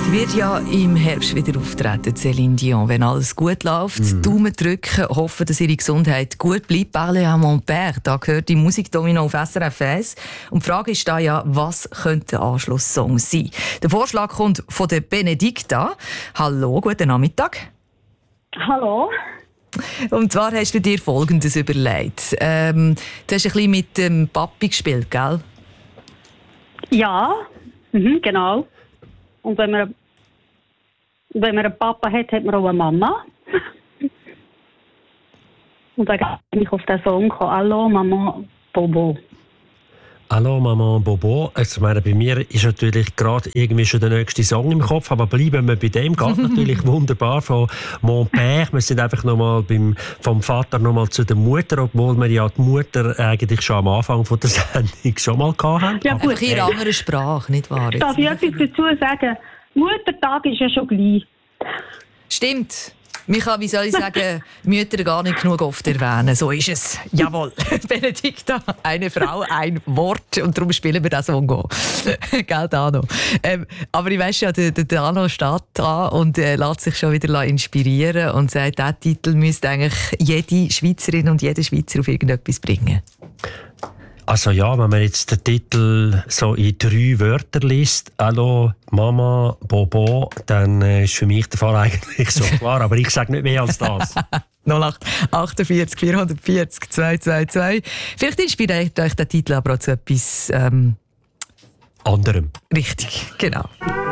Wird ja im Herbst wieder auftreten, Céline Dion. Wenn alles gut läuft, Daumen drücken, hoffen, dass ihre Gesundheit gut bleibt. Parler à mon père, da gehört die Musikdomino auf SRF 1. Und die Frage ist da ja, was könnte der Anschlusssong sein? Der Vorschlag kommt von der Benedikta. Hallo, guten Nachmittag. Hallo. Und zwar hast du dir Folgendes überlegt. Du hast ein bisschen mit dem Papi gespielt, gell? Ja, genau. Und wenn man einen Papa hat, hat man auch eine Mama. Und dann bin ich auf den Song gekommen. Hallo, Mama, Bobo. Hallo Maman Bobo. Also, bei mir ist natürlich gerade irgendwie schon der nächste Song im Kopf, aber bleiben wir bei dem. Geht natürlich wunderbar von Mon Père. Wir sind einfach nochmal vom Vater nochmal zu der Mutter, obwohl wir ja die Mutter eigentlich schon am Anfang von der Sendung schon mal hatten. Ja, gut. Einfach in einer anderen Sprache, nicht wahr? Darf ich etwas dazu sagen? Muttertag ist ja schon gleich. Stimmt. Man kann, wie soll ich sagen, Mütter gar nicht genug oft erwähnen. So ist es. Jawohl. Benedikta, eine Frau, ein Wort. Und darum spielen wir das Song. Gell, Dano? Aber ich weiss ja, der Dano steht da und lässt sich schon wieder inspirieren und sagt, diesen Titel müsste eigentlich jede Schweizerin und jeder Schweizer auf irgendetwas bringen. Also ja, wenn man jetzt den Titel so in 3 Wörter liest, «Hallo, Mama, Bobo», dann ist für mich der Fall eigentlich so klar. Aber ich sage nicht mehr als das. 08 48 440 222. Vielleicht inspiriert euch der Titel aber auch zu etwas Anderem. richtig, genau.